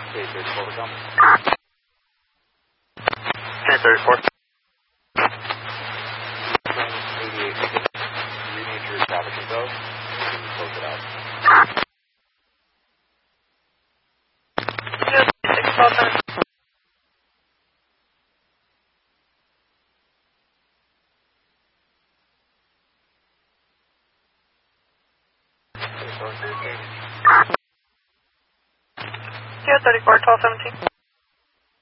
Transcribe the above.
K34 will come. K34. Train 88, you need your traffic info. You can close it out. Yes, 6,000. Yeah, 34, 1217.